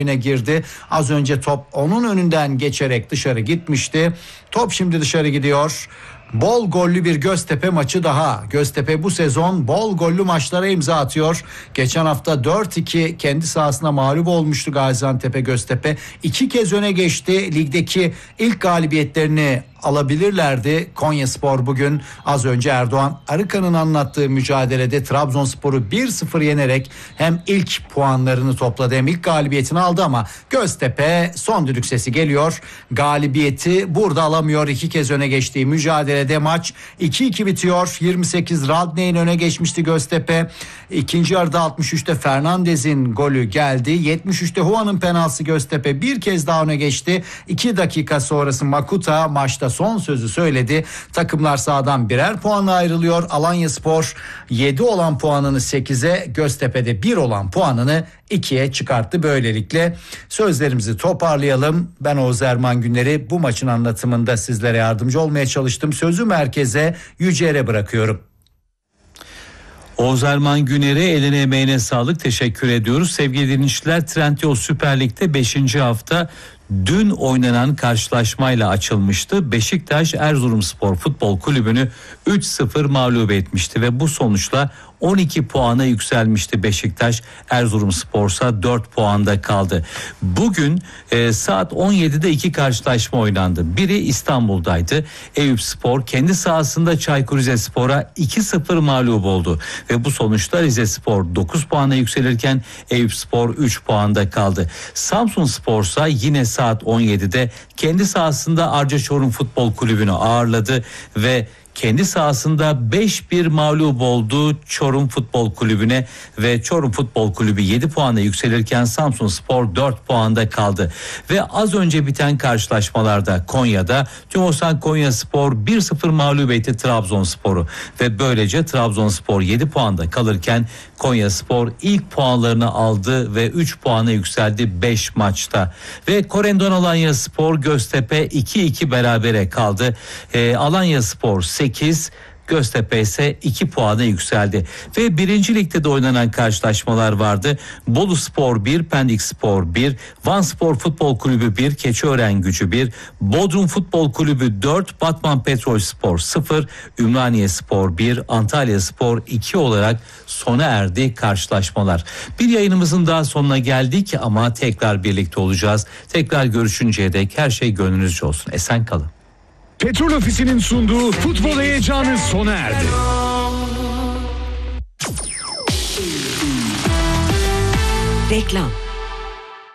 girdi. Az önce top onun önünden geçerek dışarı gitmişti. Top şimdi dışarı gidiyor. Bol gollü bir Göztepe maçı daha. Göztepe bu sezon bol gollü maçlara imza atıyor. Geçen hafta 4-2 kendi sahasına mağlup olmuştu Gaziantep'e Göztepe. 2 kez öne geçti. Ligdeki ilk galibiyetlerini alabilirlerdi. Konyaspor bugün az önce Erdoğan Arıkan'ın anlattığı mücadelede Trabzonspor'u 1-0 yenerek hem ilk puanlarını topladı hem ilk galibiyetini aldı ama Göztepe son düdük sesi geliyor. Galibiyeti burada alamıyor. 2 kez öne geçtiği mücadelede maç 2-2 bitiyor. 28 Radney'in öne geçmişti Göztepe. İkinci yarıda 63'te Fernandez'in golü geldi. 73'te Huan'ın penaltısı Göztepe bir kez daha öne geçti. 2 dakika sonrası Makuta maçta son sözü söyledi. Takımlar sahadan birer puanla ayrılıyor. Alanyaspor 7 olan puanını 8'e, Göztepe'de 1 olan puanını 2'ye çıkarttı. Böylelikle sözlerimizi toparlayalım. Ben Oğuz Erman Günleri bu maçın anlatımında sizlere yardımcı olmaya çalıştım. Sözü merkeze Yücel'e bırakıyorum. Oğuz Erman Güner'e eline emeğine sağlık, teşekkür ediyoruz. Sevgili dinleyiciler, Trendyol Süper Lig'de 5. hafta dün oynanan karşılaşmayla açılmıştı. Beşiktaş Erzurumspor Futbol Kulübü'nü 3-0 mağlup etmişti ve bu sonuçla 12 puana yükselmişti Beşiktaş. Erzurumspor'sa 4 puanda kaldı. Bugün saat 17'de 2 karşılaşma oynandı. Biri İstanbul'daydı. Eyüpspor kendi sahasında Çaykur Rizespor'a 2-0 mağlup oldu. Ve bu sonuçta Rizespor 9 puana yükselirken Eyüpspor 3 puanda kaldı. Samsunspor'sa yine saat 17'de kendi sahasında Arcaçorum Futbol Kulübü'nü ağırladı ve kendi sahasında 5-1 mağlup oldu Çorum Futbol Kulübü'ne ve Çorum Futbol Kulübü 7 puana yükselirken Samsunspor 4 puanda kaldı. Ve az önce biten karşılaşmalarda Konya'da Tümosan Konyaspor 1-0 mağlup etti Trabzonspor'u ve böylece Trabzonspor 7 puanda kalırken Konyaspor ilk puanlarını aldı ve 3 puana yükseldi 5 maçta. Ve Korendon Alanyaspor Göztepe 2-2 berabere kaldı. Alanyaspor 8, Göztepe ise 2 puana yükseldi. Ve 1. Lig'de de oynanan karşılaşmalar vardı. Boluspor 1, Pendikspor 1, Vanspor Futbol Kulübü 1, Keçiören-Gücü 1, Bodrum Futbol Kulübü 4, Batman Petrolspor 0, Ümraniyespor 1, Antalyaspor 2 olarak sona erdi karşılaşmalar. Bir yayınımızın daha sonuna geldik ama tekrar birlikte olacağız. Tekrar görüşünceye dek her şey gönlünüzce olsun. Esen kalın. Petrol Ofisi'nin sunduğu futbol heyecanı sona erdi. Reklam.